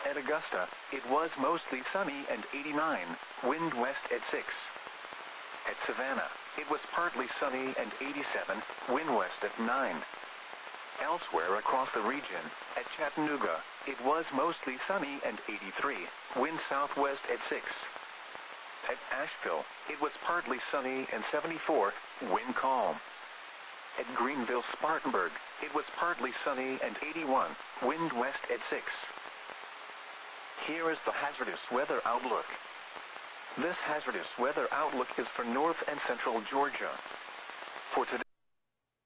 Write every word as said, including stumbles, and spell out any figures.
At Augusta, it was mostly sunny and eighty-nine, wind west at six. At Savannah, it was partly sunny and eighty-seven, wind west at nine. Elsewhere across the region, at Chattanooga, it was mostly sunny and eighty-three, wind southwest at six. At Asheville, it was partly sunny and seventy-four, wind calm. At Greenville-Spartanburg, it was partly sunny and eighty-one, wind west at six. Here is the hazardous weather outlook. This hazardous weather outlook is for north and central Georgia. For today,